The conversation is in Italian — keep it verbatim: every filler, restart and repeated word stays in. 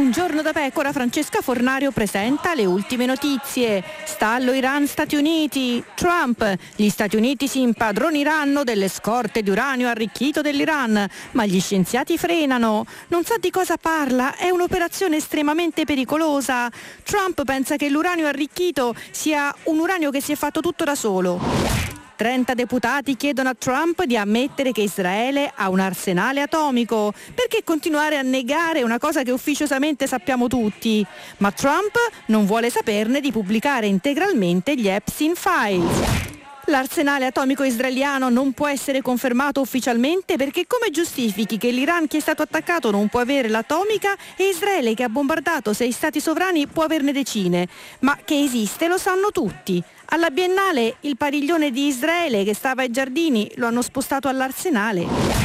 Un giorno da pecora, Francesca Fornario presenta le ultime notizie. Stallo Iran-Stati Uniti. Trump. Gli Stati Uniti si impadroniranno delle scorte di uranio arricchito dell'Iran, ma gli scienziati frenano. Non sa di cosa parla, è un'operazione estremamente pericolosa. Trump pensa che l'uranio arricchito sia un uranio che si è fatto tutto da solo. trenta deputati chiedono a Trump di ammettere che Israele ha un arsenale atomico. Perché continuare a negare una cosa che ufficiosamente sappiamo tutti? Ma Trump non vuole saperne di pubblicare integralmente gli Epstein Files. L'arsenale atomico israeliano non può essere confermato ufficialmente perché come giustifichi che l'Iran che è stato attaccato non può avere l'atomica e Israele che ha bombardato sei stati sovrani può averne decine? Ma che esiste lo sanno tutti. Alla Biennale il padiglione di Israele che stava ai giardini lo hanno spostato all'arsenale.